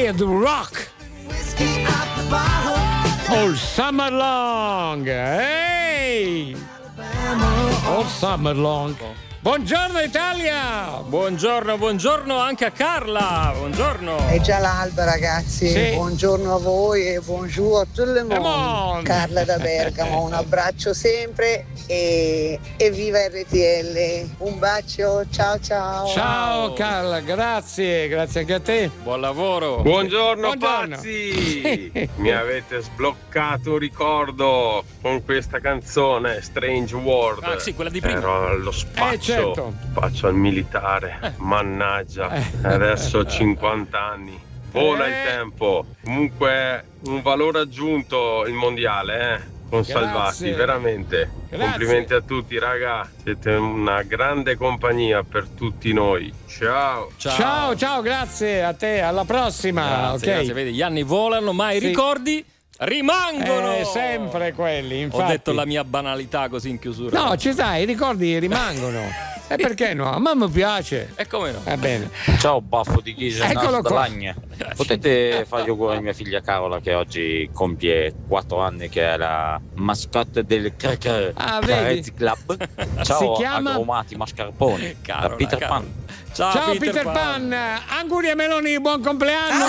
Kid Rock. All summer long. Hey! All summer long. Buongiorno Italia! Buongiorno anche a Carla! Buongiorno! È già l'alba, ragazzi. Sì. Buongiorno a voi e buongiorno a tutto il mondo. mondo. Carla da Bergamo, un abbraccio sempre e viva RTL. Un bacio, ciao ciao. Ciao Carla, grazie anche a te. Buon lavoro! Buongiorno. Buongiorno. Pazzi! Mi avete sbloccato un ricordo con questa canzone Strange World. Ah sì, quella di prima. Ero allo spaccio, certo. spaccio al militare. Mannaggia, adesso ho 50 anni. Vola il tempo. Comunque un valore aggiunto il mondiale, con Grazie. Salvati, veramente. Grazie. Complimenti a tutti, raga. Siete una grande compagnia per tutti noi. Ciao. Ciao, grazie a te, alla prossima. Grazie, ok. grazie. Vedi, gli anni volano, ma i Sì. ricordi rimangono! Sempre quelli, infatti. Ho detto la mia banalità così in chiusura. No, ci sta, i ricordi rimangono. E perché no? A me mi piace. E come no? Va bene. Ciao baffo di Ghisa, Eccolo qua. potete fare gli auguri a mia figlia Carola che oggi compie 4 anni, che è la mascotte del Ah, vedi? Carezzi Club. Ciao Si chiama? agrumati mascarpone Carola, da Peter Carola. Pan. Ciao, Peter Pan. Auguri a Meloni, buon compleanno.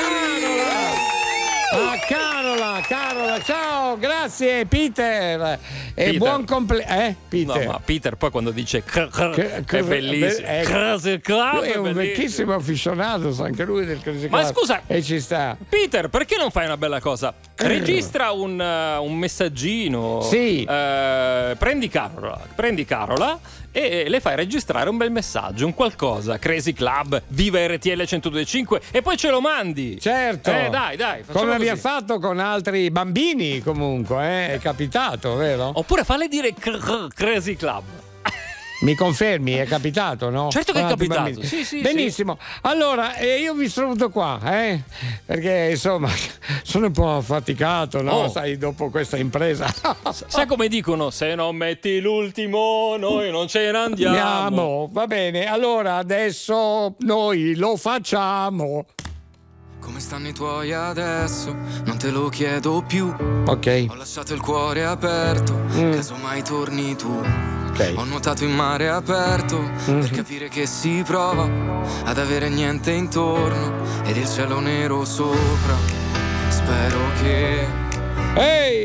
Carola, ciao, grazie Peter. E Peter. buon compleanno. Peter. No, ma Peter poi quando dice è bellissimo. È Crazy Club, lui è un bellissimo. vecchissimo aficionato, sa anche lui del Crazy Club. Ma scusa, e ci sta. Peter, perché non fai una bella cosa? Registra un messaggino. Sì. Prendi Carola e le fai registrare un bel messaggio, un qualcosa. Crazy Club, viva RTL 102.5 e poi ce lo mandi. Certo. Dai, facciamo come abbiamo così. fatto con altri bambini, comunque, è capitato, vero? Oppure falle dire Crazy Club. Mi confermi, è capitato, no? Certo che è Con altri capitato, bambini. sì. Benissimo. Allora, io vi saluto qua, perché insomma sono un po' affaticato, no? Oh. Sai, dopo questa impresa. Sai come dicono? Se non metti l'ultimo, noi non ce ne andiamo. Va bene, allora adesso noi lo facciamo. Come stanno i tuoi adesso? Non te lo chiedo più. Ok. Ho lasciato il cuore aperto, casomai torni tu. Ok. Ho nuotato in mare aperto per capire che si prova ad avere niente intorno ed il cielo nero sopra. Spero che